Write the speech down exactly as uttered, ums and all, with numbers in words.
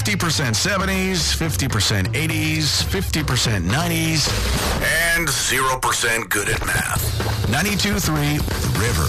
fifty percent seventies, fifty percent eighties, fifty percent nineties, and zero percent good at math. ninety-two point three The River.